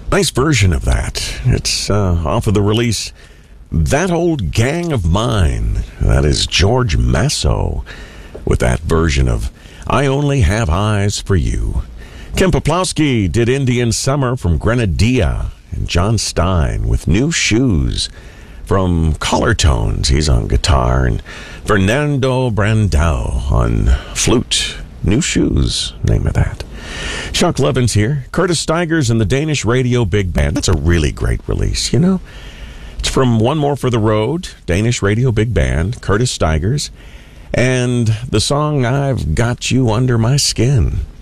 Nice version of that. It's off of the release That Old Gang of Mine. That is George Masso with that version of I Only Have Eyes for You. Kim Poplowski did Indian Summer from Grenadilla, and John Stein with New Shoes from Collar Tones. He's on guitar, and Fernando Brandao on flute. New Shoes, name of that. Chuck Levin's here. Curtis Stigers and the Danish Radio Big Band. That's a really great release, you know? It's from One More for the Road, Danish Radio Big Band, Curtis Stigers, and the song I've Got You Under My Skin.